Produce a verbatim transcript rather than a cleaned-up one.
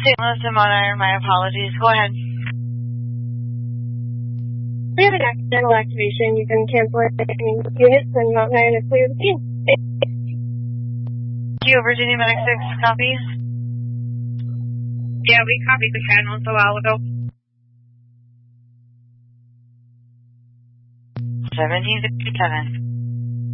Saint Louis and Mount Iron, my apologies. Go ahead. We have an accidental activation. You can cancel it in units and Mount Iron is clear the scene. Thank you, Virginia Medic six, copy? Yeah, we copied the panels a while ago. seventeen fifty-seven.